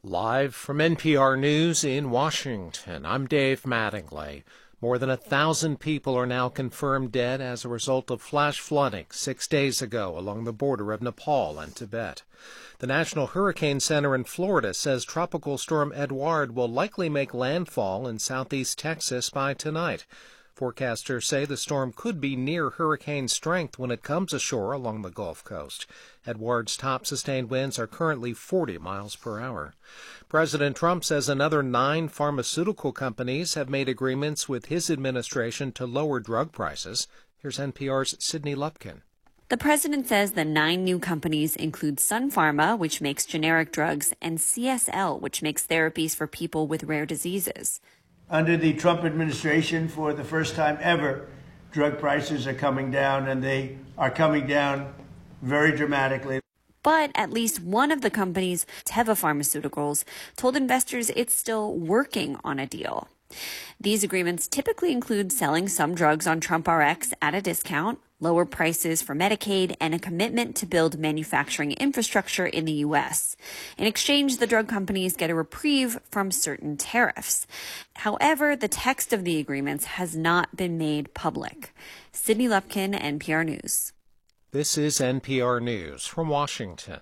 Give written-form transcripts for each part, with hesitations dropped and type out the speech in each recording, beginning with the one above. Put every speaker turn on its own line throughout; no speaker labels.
Live from NPR News in Washington, I'm Dave Mattingly. More than 1,000 people are now confirmed dead as a result of flash flooding 6 days ago along the border of Nepal and Tibet. The National Hurricane Center in Florida says Tropical Storm Edouard will likely make landfall in southeast Texas by tonight. Forecasters say the storm could be near hurricane strength when it comes ashore along the Gulf Coast. Edouard's top sustained winds are currently 40 miles per hour. President Trump says another 9 pharmaceutical companies have made agreements with his administration to lower drug prices. Here's NPR's Sydney Lupkin.
The president says the 9 new companies include Sun Pharma, which makes generic drugs, and CSL, which makes therapies for people with rare diseases.
Under the Trump administration, for the first time ever, drug prices are coming down, and they are coming down very dramatically.
But at least one of the companies, Teva Pharmaceuticals, told investors it's still working on a deal. These agreements typically include selling some drugs on TrumpRx at a discount, lower prices for Medicaid, and a commitment to build manufacturing infrastructure in the U.S. In exchange, the drug companies get a reprieve from certain tariffs. However, the text of the agreements has not been made public. Sydney Lupkin, NPR News.
This is NPR News from Washington.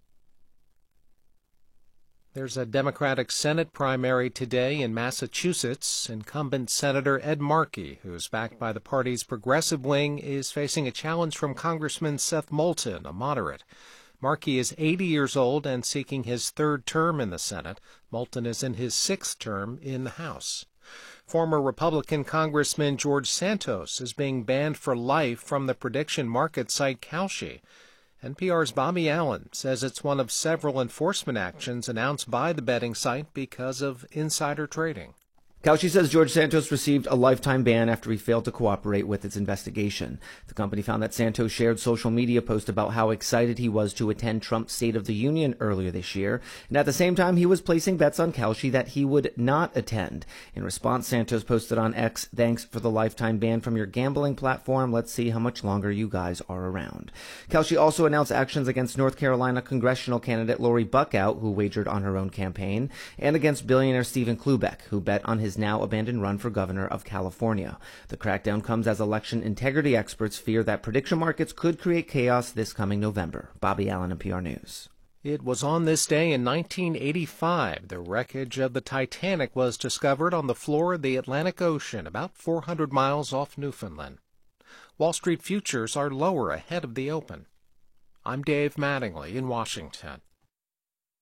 There's a Democratic Senate primary today in Massachusetts. Incumbent Senator Ed Markey, who's backed by the party's progressive wing, is facing a challenge from Congressman Seth Moulton, a moderate. Markey is 80 years old and seeking his 3rd term in the Senate. Moulton is in his 6th term in the House. Former Republican Congressman George Santos is being banned for life from the prediction market site Kalshi. NPR's Bobby Allen says it's one of several enforcement actions announced by the betting site because of insider trading.
Kalshi says George Santos received a lifetime ban after he failed to cooperate with its investigation. The company found that Santos shared social media posts about how excited he was to attend Trump's State of the Union earlier this year, and at the same time he was placing bets on Kalshi that he would not attend. In response, Santos posted on X, "Thanks for the lifetime ban from your gambling platform. Let's see how much longer you guys are around." Kalshi also announced actions against North Carolina congressional candidate Lori Buckout, who wagered on her own campaign, and against billionaire Stephen Klubeck, who bet on his now abandoned run for governor of California. The crackdown comes as election integrity experts fear that prediction markets could create chaos this coming November. Bobby Allen, NPR News.
It was on this day in 1985 the wreckage of the Titanic was discovered on the floor of the Atlantic Ocean, about 400 miles off Newfoundland. Wall Street futures are lower ahead of the open. I'm Dave Mattingly in Washington.